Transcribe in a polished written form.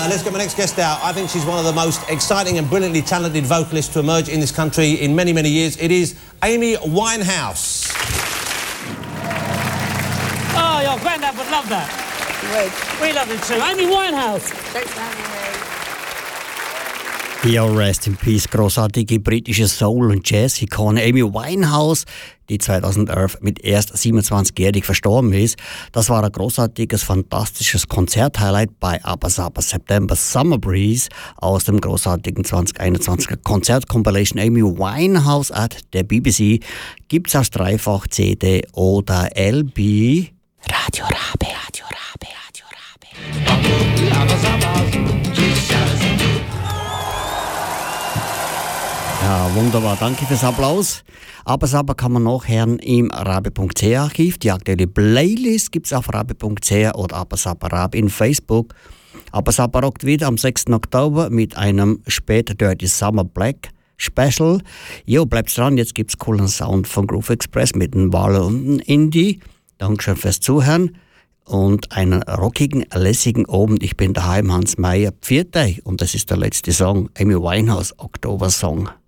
Let's get my next guest out. I think she's one of the most exciting and brilliantly talented vocalists to emerge in this country in many, many years. It is Amy Winehouse. Oh, your granddad would love that. We love it too. Amy Winehouse. Thanks for having me. Ja, Rest in Peace, großartige britische Soul- und Jazz-Ikone Amy Winehouse, die 2011 mit erst 27-jährig verstorben ist. Das war ein großartiges, fantastisches Konzerthighlight bei ABBA September Summer Breeze aus dem großartigen 2021er Konzert-Compilation Amy Winehouse at der BBC. Gibt's als Dreifach CD oder LP. Radio Rabe, Radio Rabe, Radio Rabe. Ja, wunderbar. Danke fürs Applaus. Aber kann man nachhören im rabe.ch-Archiv. Die aktuelle Playlist gibt es auf rabe.ch oder Rabe in Facebook. Aber rockt wieder am 6. Oktober mit einem spät Dirty Summer Black Special. Jo, bleibt dran, jetzt gibt's coolen Sound von Groove Express mit dem Waller und dem Indie. Dankeschön fürs Zuhören und einen rockigen, lässigen Abend. Ich bin daheim, Hans Meyer, Pfiat euch. Und das ist der letzte Song, Amy Winehouse, Oktober-Song.